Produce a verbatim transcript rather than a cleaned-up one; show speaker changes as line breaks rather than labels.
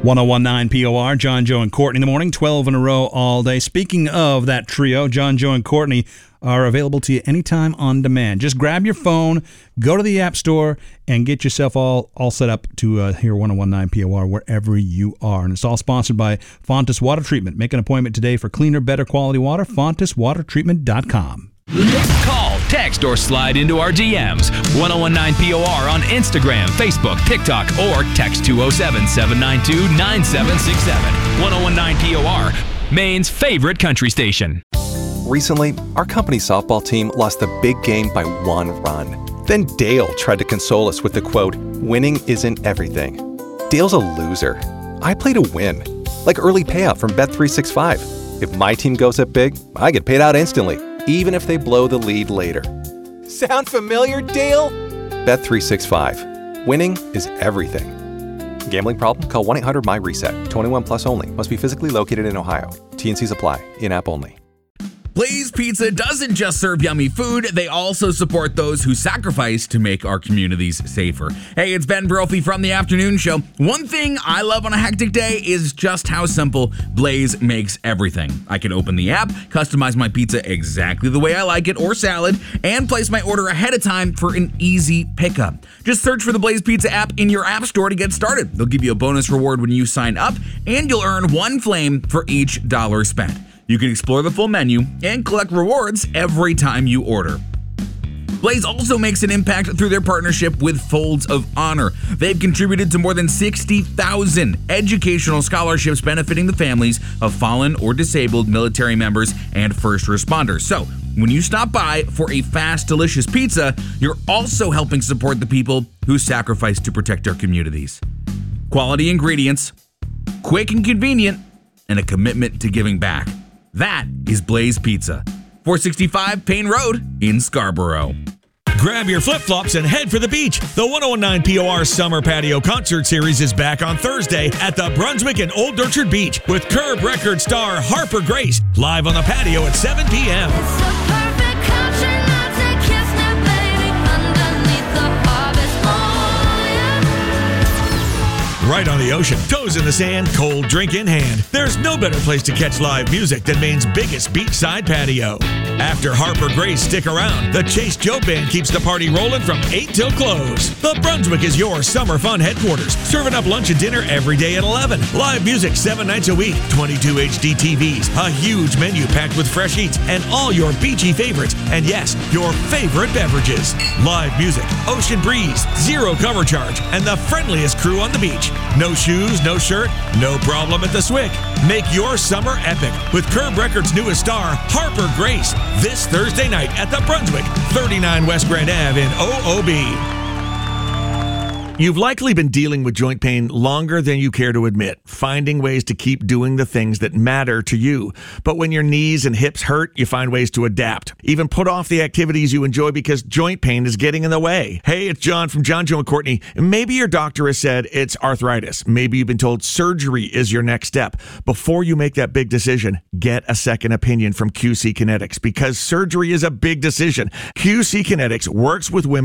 one oh one point nine P O R, John, Joe, and Courtney in the morning, twelve in a row all day. Speaking of that trio, John, Joe, and Courtney are available to you anytime on demand. Just grab your phone, go to the App Store, and get yourself all, all set up to uh, hear one oh one point nine P O R wherever you are. And it's all sponsored by Fontis Water Treatment. Make an appointment today for cleaner, better quality water, fontis water treatment dot com.
Call, text, or slide into our D Ms. one oh one point nine P O R on Instagram, Facebook, TikTok, or text two oh seven, seven nine two, nine seven six seven. one oh one point nine P O R, Maine's favorite country station.
Recently, our company softball team lost the big game by one run. Then Dale tried to console us with the quote, "Winning isn't everything." Dale's a loser. I play to win. Like early payout from Bet three sixty-five. If my team goes up big, I get paid out instantly, even if they blow the lead later. Sound familiar, Dale? Bet three sixty-five. Winning is everything. Gambling problem? Call one eight hundred M Y reset. twenty-one plus only. Must be physically located in Ohio. T and Cs apply. In-app only.
Blaze Pizza doesn't just serve yummy food, they also support those who sacrifice to make our communities safer. Hey, it's Ben Brophy from The Afternoon Show. One thing I love on a hectic day is just how simple Blaze makes everything. I can open the app, customize my pizza exactly the way I like it or salad, and place my order ahead of time for an easy pickup. Just search for the Blaze Pizza app in your app store to get started. They'll give you a bonus reward when you sign up, and you'll earn one flame for each dollar spent. You can explore the full menu and collect rewards every time you order. Blaze also makes an impact through their partnership with Folds of Honor. They've contributed to more than sixty thousand educational scholarships benefiting the families of fallen or disabled military members and first responders. So, when you stop by for a fast, delicious pizza, you're also helping support the people who sacrifice to protect our communities. Quality ingredients, quick and convenient, and a commitment to giving back. That is Blaze Pizza, four sixty-five Payne Road in Scarborough.
Grab your flip-flops and head for the beach. The one oh one point nine P O R Summer Patio Concert Series is back on Thursday at the Brunswick and Old Orchard Beach with Curb record star Harper Grace live on the patio at seven p.m. Right on the ocean, toes in the sand, cold drink in hand. There's no better place to catch live music than Maine's biggest beachside patio. After Harper Grace, stick around. The Chase Joe Band keeps the party rolling from eight till close. The Brunswick is your summer fun headquarters, serving up lunch and dinner every day at eleven. Live music seven nights a week, twenty-two H D T Vs, a huge menu packed with fresh eats, and all your beachy favorites, and yes, your favorite beverages. Live music, ocean breeze, zero cover charge, and the friendliest crew on the beach. No shoes, no shirt, no problem at the Swick. Make your summer epic with Curb Records' newest star, Harper Grace, this Thursday night at the Brunswick, thirty-nine West Grand Avenue in O O B. You've likely been dealing with joint pain longer than you care to admit, finding ways to keep doing the things that matter to you. But when your knees and hips hurt, you find ways to adapt. Even put off the activities you enjoy because joint pain is getting in the way. Hey, it's John from John, Joe, and Courtney. Maybe your doctor has said it's arthritis. Maybe you've been told surgery is your next step. Before you make that big decision, get a second opinion from Q C Kinetics because surgery is a big decision. Q C Kinetics works with women